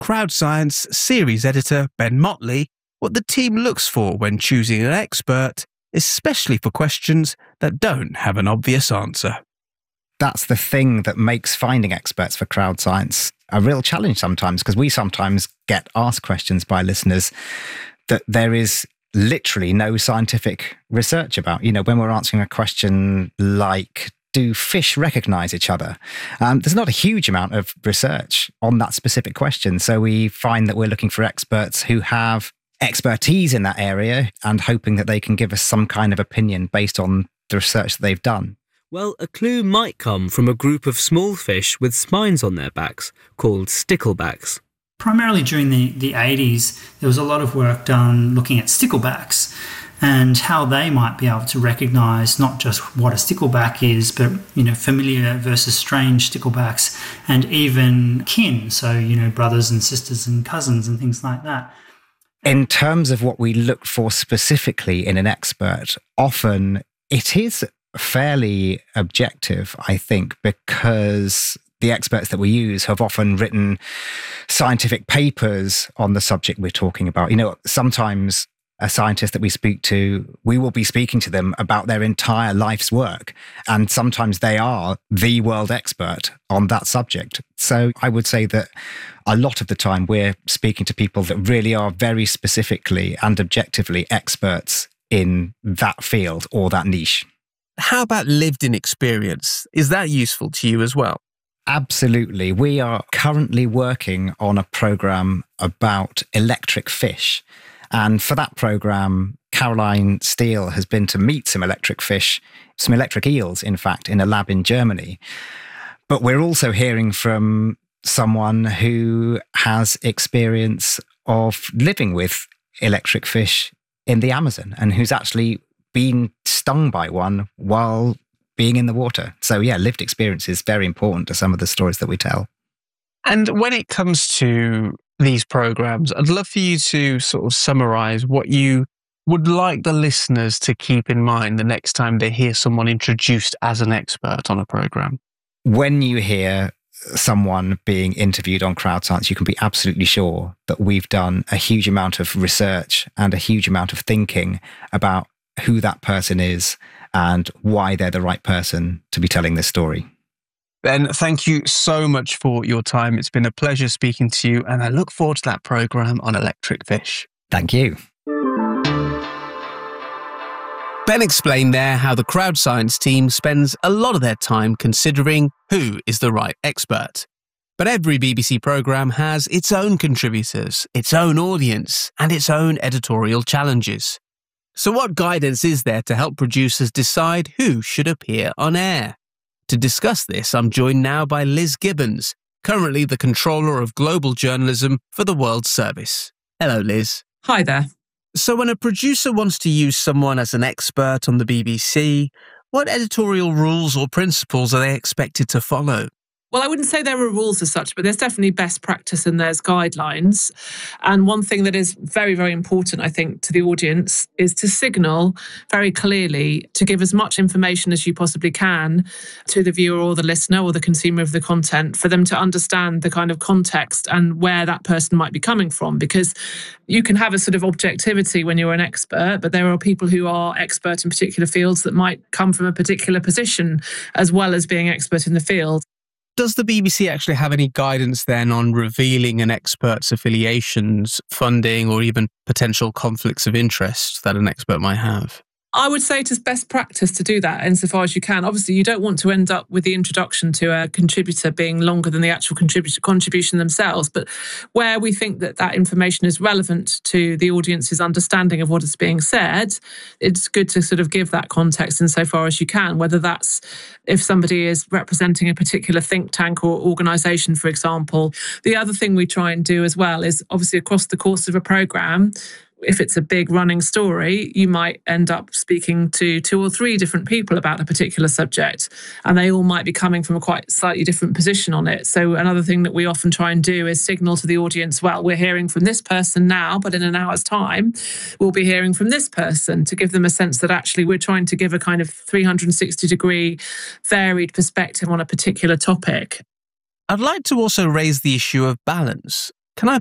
Crowdscience series editor Ben Motley what the team looks for when choosing an expert, especially for questions that don't have an obvious answer. That's the thing that makes finding experts for Crowdscience a real challenge sometimes, because we sometimes get asked questions by listeners that there is literally no scientific research about. You know, when we're answering a question like, do fish recognize each other? There's not a huge amount of research on that specific question. So we find that we're looking for experts who have expertise in that area and hoping that they can give us some kind of opinion based on the research that they've done. Well, a clue might come from a group of small fish with spines on their backs, called sticklebacks. Primarily during the 80s, there was a lot of work done looking at sticklebacks and how they might be able to recognise not just what a stickleback is, but, you know, familiar versus strange sticklebacks, and even kin, so, you know, brothers and sisters and cousins and things like that. In terms of what we look for specifically in an expert, often it is fairly objective, I think, because the experts that we use have often written scientific papers on the subject we're talking about. You know, sometimes a scientist that we speak to, we will be speaking to them about their entire life's work. And sometimes they are the world expert on that subject. So I would say that a lot of the time we're speaking to people that really are very specifically and objectively experts in that field or that niche. How about lived-in experience? Is that useful to you as well? Absolutely. We are currently working on a program about electric fish. And for that program, Caroline Steele has been to meet some electric fish, some electric eels, in fact, in a lab in Germany. But we're also hearing from someone who has experience of living with electric fish in the Amazon and who's actually been stung by one while being in the water. So yeah, lived experience is very important to some of the stories that we tell. And when it comes to these programs, I'd love for you to sort of summarize what you would like the listeners to keep in mind the next time they hear someone introduced as an expert on a program. When you hear someone being interviewed on Crowdscience, you can be absolutely sure that we've done a huge amount of research and a huge amount of thinking about who that person is and why they're the right person to be telling this story. Ben, thank you so much for your time. It's been a pleasure speaking to you, and I look forward to that program on electric fish. Thank you. Ben explained there how the Crowdscience team spends a lot of their time considering who is the right expert. But every BBC programme has its own contributors, its own audience, and its own editorial challenges. So what guidance is there to help producers decide who should appear on air? To discuss this, I'm joined now by Liz Gibbons, currently the Controller of Global Journalism for the World Service. Hello, Liz. Hi there. So when a producer wants to use someone as an expert on the BBC, what editorial rules or principles are they expected to follow? Well, I wouldn't say there are rules as such, but there's definitely best practice and there's guidelines. And one thing that is very, very important, I think, to the audience is to signal very clearly to give as much information as you possibly can to the viewer or the listener or the consumer of the content for them to understand the kind of context and where that person might be coming from. Because you can have a sort of objectivity when you're an expert, but there are people who are expert in particular fields that might come from a particular position as well as being expert in the field. Does the BBC actually have any guidance then on revealing an expert's affiliations, funding, or even potential conflicts of interest that an expert might have? I would say it is best practice to do that insofar as you can. Obviously, you don't want to end up with the introduction to a contributor being longer than the actual contribution themselves. But where we think that that information is relevant to the audience's understanding of what is being said, it's good to sort of give that context insofar as you can, whether that's if somebody is representing a particular think tank or organisation, for example. The other thing we try and do as well is obviously across the course of a programme, if it's a big running story, you might end up speaking to 2 or 3 different people about a particular subject, and they all might be coming from a quite slightly different position on it. So another thing that we often try and do is signal to the audience, well, we're hearing from this person now, but in an hour's time, we'll be hearing from this person, to give them a sense that actually we're trying to give a kind of 360-degree varied perspective on a particular topic. I'd like to also raise the issue of balance.